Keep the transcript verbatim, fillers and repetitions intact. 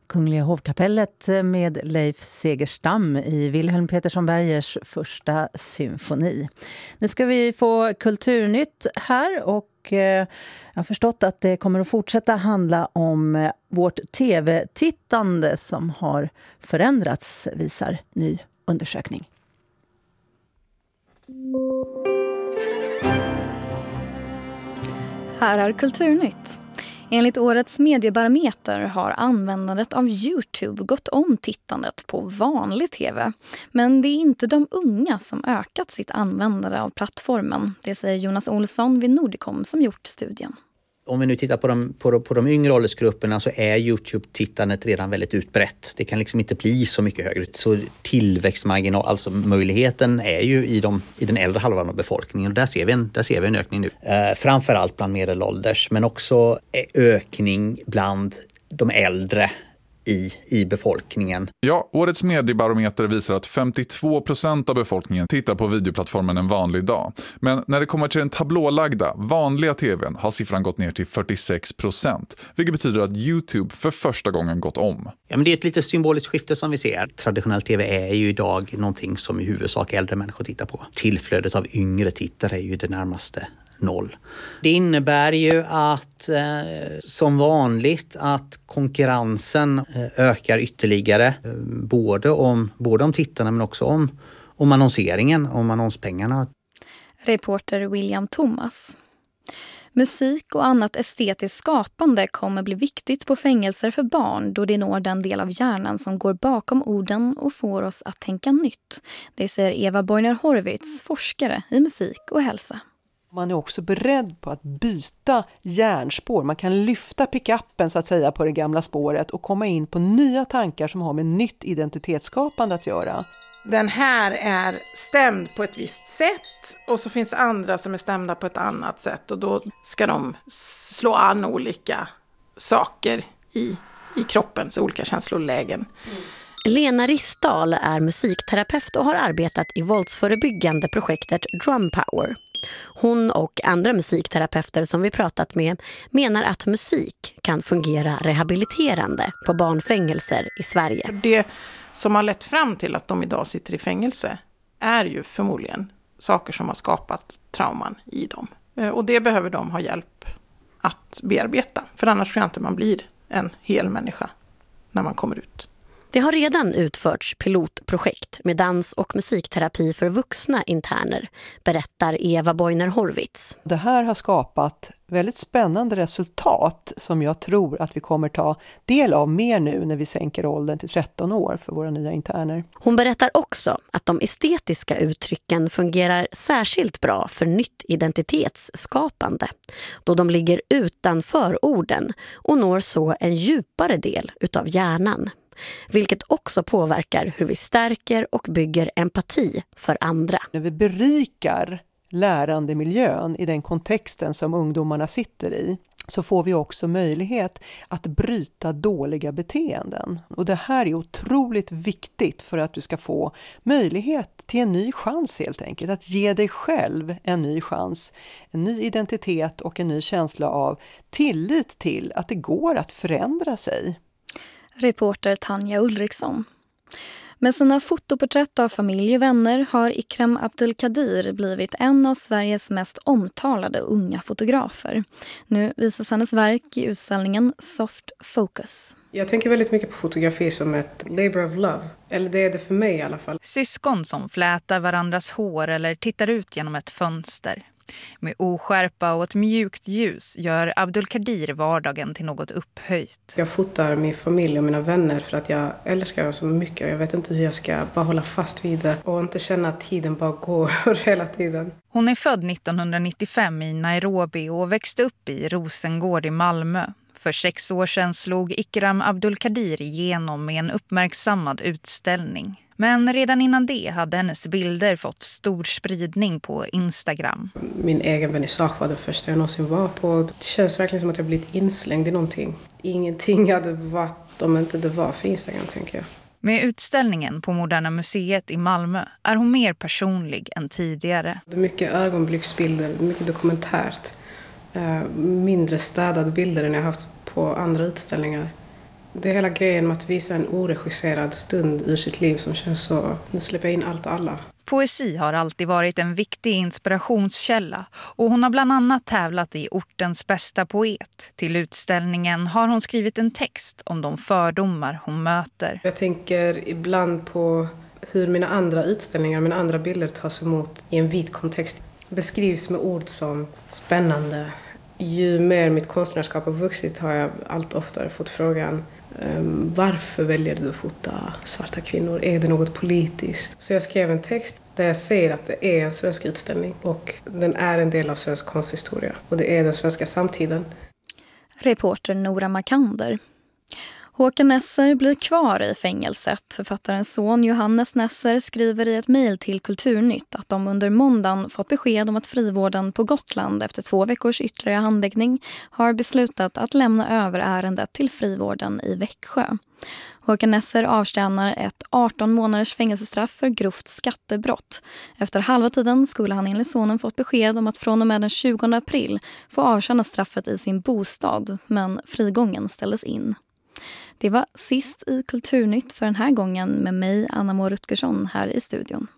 Kungliga hovkapellet med Leif Segerstam i Wilhelm Petersson Bergers första symfoni. Nu ska vi få kulturnytt här och jag har förstått att det kommer att fortsätta handla om vårt tv-tittande som har förändrats, visar ny undersökning. Här är kulturnytt. Enligt årets mediebarometer har användandet av YouTube gått om tittandet på vanlig tv. Men det är inte de unga som ökat sitt användande av plattformen. Det säger Jonas Olsson vid Nordicom som gjort studien. Om vi nu tittar på de, på, på de yngre åldersgrupperna så är YouTube-tittandet redan väldigt utbrett. Det kan liksom inte bli så mycket högre. Så tillväxtmarginal, alltså möjligheten är ju i, de, i den äldre halvan av befolkningen. Och där ser vi en, där ser vi en ökning nu. Eh, framförallt bland medelålders men också ökning bland de äldre i, i befolkningen. Ja, årets mediebarometer visar att femtiotvå procent av befolkningen tittar på videoplattformen en vanlig dag. Men när det kommer till den tablålagda, vanliga tvn har siffran gått ner till fyrtiosex procent. Vilket betyder att YouTube för första gången gått om. Ja, men det är ett lite symboliskt skifte som vi ser. Traditionell tv är ju idag någonting som i huvudsak äldre människor tittar på. Tillflödet av yngre tittare är ju det närmaste noll. Det innebär ju att eh, som vanligt att konkurrensen eh, ökar ytterligare. Eh, både, om, både om tittarna men också om, om annonseringen, om annonspengarna. Reporter William Thomas. Musik och annat estetiskt skapande kommer bli viktigt på fängelser för barn då det når den del av hjärnan som går bakom orden och får oss att tänka nytt. Det säger Eva Boiner Horvitz, forskare i musik och hälsa. Man är också beredd på att byta hjärnspår. Man kan lyfta pickuppen så att säga på det gamla spåret och komma in på nya tankar som har med nytt identitetsskapande att göra. Den här är stämd på ett visst sätt och så finns andra som är stämda på ett annat sätt och då ska de slå an olika saker i, i kroppens olika känslolägen. Mm. Lena Ristal är musikterapeut och har arbetat i våldsförebyggande projektet Drum Power. Hon och andra musikterapeuter som vi pratat med menar att musik kan fungera rehabiliterande på barnfängelser i Sverige. Det som har lett fram till att de idag sitter i fängelse är ju förmodligen saker som har skapat trauman i dem. Och det behöver de ha hjälp att bearbeta. För annars tror jag inte man blir en hel människa när man kommer ut. Det har redan utförts pilotprojekt med dans- och musikterapi för vuxna interner, berättar Eva Boiner Horvitz. Det här har skapat väldigt spännande resultat som jag tror att vi kommer ta del av mer nu när vi sänker åldern till tretton år för våra nya interner. Hon berättar också att de estetiska uttrycken fungerar särskilt bra för nytt identitetsskapande, då de ligger utanför orden och når så en djupare del utav hjärnan. Vilket också påverkar hur vi stärker och bygger empati för andra. När vi berikar lärandemiljön i den kontexten som ungdomarna sitter i så får vi också möjlighet att bryta dåliga beteenden. Och det här är otroligt viktigt för att du ska få möjlighet till en ny chans helt enkelt. Att ge dig själv en ny chans, en ny identitet och en ny känsla av tillit till att det går att förändra sig. Reporter Tanja Ulriksson. Med sina fotoporträtt av familj och vänner har Ikram Abdulkadir blivit en av Sveriges mest omtalade unga fotografer. Nu visas hennes verk i utställningen Soft Focus. Jag tänker väldigt mycket på fotografi som ett labor of love. Eller det är det för mig i alla fall. Syskon som flätar varandras hår eller tittar ut genom ett fönster. Med oskärpa och ett mjukt ljus gör Abdulkadir vardagen till något upphöjt. Jag fotar min familj och mina vänner för att jag älskar dem så mycket. Jag vet inte hur jag ska bara hålla fast vid det och inte känna att tiden bara går hela tiden. Hon är född nittonhundranittiofem i Nairobi och växte upp i Rosengård i Malmö. För sex år sedan slog Ikram Abdulkadir igenom med en uppmärksammad utställning. Men redan innan det hade hennes bilder fått stor spridning på Instagram. Min egen vernissage var det första jag någonsin var på. Det känns verkligen som att jag blivit inslängd i någonting. Ingenting hade varit om inte det var för Instagram, tänker jag. Med utställningen på Moderna Museet i Malmö är hon mer personlig än tidigare. Det är mycket ögonblicksbilder, mycket dokumentärt. Mindre städade bilder än jag haft på andra utställningar. Det är hela grejen med att visa en oregisserad stund ur sitt liv som känns så... Nu släpper jag in allt och alla. Poesi har alltid varit en viktig inspirationskälla och hon har bland annat tävlat i ortens bästa poet. Till utställningen har hon skrivit en text om de fördomar hon möter. Jag tänker ibland på hur mina andra utställningar, mina andra bilder tas emot i en vit kontext. Beskrivs med ord som spännande. Ju mer mitt konstnärskap har vuxit har jag allt oftare fått frågan: varför väljer du att fota svarta kvinnor? Är det något politiskt? Så jag skrev en text där jag säger att det är en svensk utställning och den är en del av svensk konsthistoria och det är den svenska samtiden. Reporter Nora Makander. Håkan Nesser blir kvar i fängelset. Författarens son Johannes Nesser skriver i ett mejl till Kulturnytt att de under måndagen fått besked om att frivården på Gotland efter två veckors ytterligare handläggning har beslutat att lämna över ärendet till frivården i Växjö. Håkan Nesser avtjänar ett arton månaders fängelsestraff för grovt skattebrott. Efter halva tiden skulle han enligt sonen fått besked om att från och med den tjugonde april få avtjäna straffet i sin bostad, men frigången ställdes in. Det var sist i Kulturnytt för den här gången med mig, Anna Må Rutgersson, här i studion.